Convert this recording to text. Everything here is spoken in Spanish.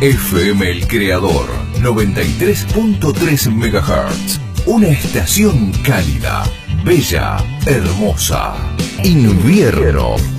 FM El Creador, 93.3 MHz. Una estación cálida, bella, hermosa. Invierno